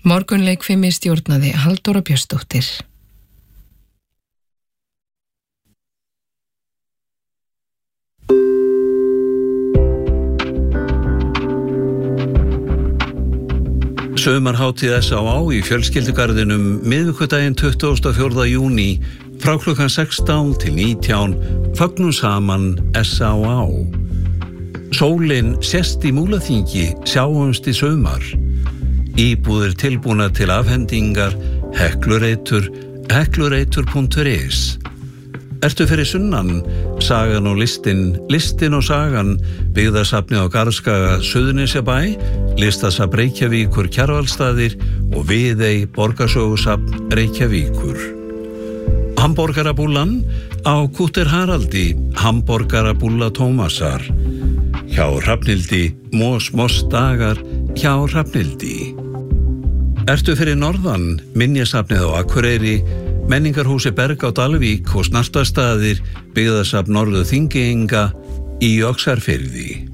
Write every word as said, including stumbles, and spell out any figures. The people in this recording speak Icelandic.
Morgunleikfimi stjórnaði Halldóra Björnsdóttir. Sumarhátíð S á á í fjölskyldugarðinum miðvikudaginn tuttugasta og fjórða júní frá klukkan sextán til nítján fögnum saman S á á. Sólin sést í Múlaþingi, sjáumst í sumar. Íbúðir tilbúnar til afhendingar, Heklureitur, heklureitur punktur is. Ertu fyrir sunnan, Sagan og listin, listin og sagan, byggðasafnið á Garðskaga, Suðurnesjabæ, listasafn Reykjavíkur, Kjarvalsstaðir og Viðey, borgarsögusafn Reykjavíkur. Hamborgarabúllan á Kútter Haraldi, hamborgarabúlla Tómasar. Hjá Hrafnildi, mos mos dagar, hjá Hrafnildi. Ertu fyrir norðan, minjasafnið á Akureyri, menningarhúsi Berg á Dalvík og Snartarstaðir, byggðasafn Norður Þingeyinga í Öxarfirði.